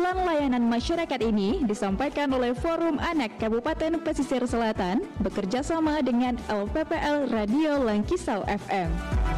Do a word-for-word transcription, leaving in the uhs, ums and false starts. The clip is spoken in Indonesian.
Pesan layanan masyarakat ini disampaikan oleh Forum Anak Kabupaten Pesisir Selatan bekerja sama dengan L P P L Radio Langkisau F M.